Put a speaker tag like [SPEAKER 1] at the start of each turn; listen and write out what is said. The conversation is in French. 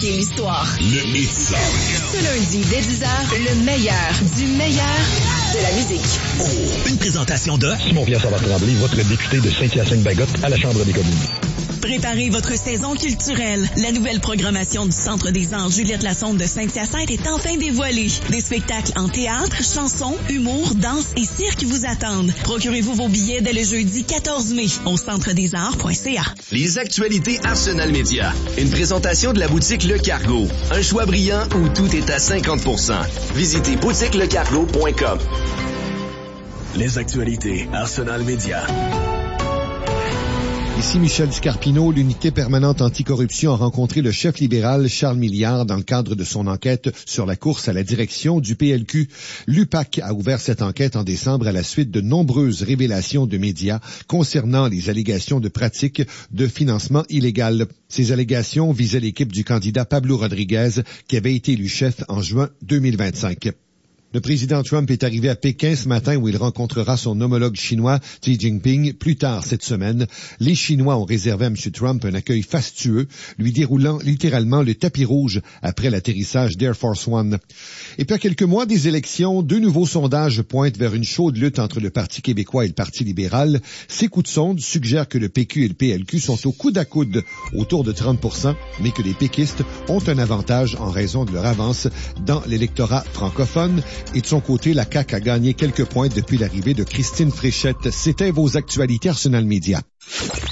[SPEAKER 1] marqué l'histoire.
[SPEAKER 2] Le hit.
[SPEAKER 1] Ce lundi, dès 10h, le meilleur du meilleur de la musique.
[SPEAKER 2] Oh, une présentation de
[SPEAKER 3] Simon Pierre Savard-Tremblay, votre député de Saint-Hyacinthe-Bagotte à la Chambre des communes.
[SPEAKER 4] Préparez votre saison culturelle. La nouvelle programmation du Centre des Arts Juliette Lassonde de Saint-Hyacinthe est enfin dévoilée. Des spectacles en théâtre, chansons, humour, danse et cirque vous attendent. Procurez-vous vos billets dès le jeudi 14 mai au centredesarts.ca.
[SPEAKER 5] Les actualités Arsenal Média. Une présentation de la boutique Le Cargo. Un choix brillant où tout est à 50%. Visitez boutiquelecargo.com.
[SPEAKER 2] les actualités Arsenal Média.
[SPEAKER 6] Ici Michel Scarpino. L'unité permanente anticorruption a rencontré le chef libéral Charles Milliard dans le cadre de son enquête sur la course à la direction du PLQ. L'UPAC a ouvert cette enquête en décembre à la suite de nombreuses révélations de médias concernant les allégations de pratiques de financement illégal. Ces allégations visaient l'équipe du candidat Pablo Rodriguez qui avait été élu chef en juin 2025. Le président Trump est arrivé à Pékin ce matin où il rencontrera son homologue chinois Xi Jinping plus tard cette semaine. Les Chinois ont réservé à M. Trump un accueil fastueux, lui déroulant littéralement le tapis rouge après l'atterrissage d'Air Force One. Et puis à quelques mois des élections, deux nouveaux sondages pointent vers une chaude lutte entre le Parti québécois et le Parti libéral. Ces coups de sonde suggèrent que le PQ et le PLQ sont au coude à coude, autour de 30%, mais que les péquistes ont un avantage en raison de leur avance dans l'électorat francophone. Et de son côté, la CAQ a gagné quelques points depuis l'arrivée de Christine Fréchette. C'était vos actualités Arsenal Média.